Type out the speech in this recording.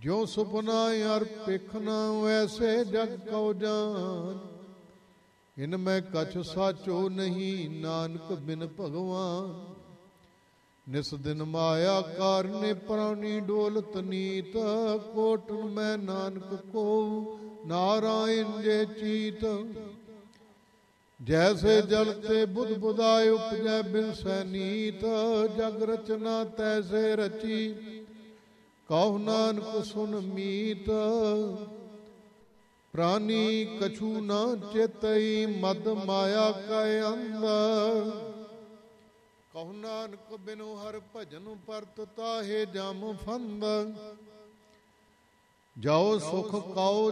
ਜੋ ਸੁਪਨਾ ਅਰ ਪਿਖ ਨਾ ਵੈਸੇ ਜਗ ਕਉ ਜਾਨ। ਇਨ ਮੈਂ ਕਛ ਸਾਚੋ ਨਹੀਂ ਨਾਨਕ ਬਿਨ ਭਗਵਾਨ। ਨਿਸ ਦਿਨ ਮਾਇਆ ਕਾਰਨੇ ਪ੍ਰਾਣੀ ਡੋਲਤ ਨੀਤ। ਕੋਟਨ ਮੈਂ ਨਾਨਕ ਕੋ ਨਾਰਾਇਣ ਜੇ ਚੀਤ। ਜੈਸੇ ਜਲ ਤੇ ਬੁੱਧ ਬੁਦਾਇ ਉਪਜੈ ਬਿਨਸੈ ਨੀਤ। ਜਗ ਰਚਨਾ ਤੈਸੇ ਰਚੀ ਕਹੁ ਨਾਨਕ ਸੁਨ ਮੀਤ। ਪ੍ਰਾਨੀ ਕਛੂ ਨਾ ਚੇਤਈ ਮਦ ਮਾਇਆ ਕੈ ਅੰਦਰ। ਕਹੁ ਨਾਨਕ ਬਿਨੁ ਹਰ ਭਜਨ ਪਰਤ ਤਾਹੇ ਜਮ ਫੰਦ। ਜਾਓ ਸੁਖ ਕਾਉ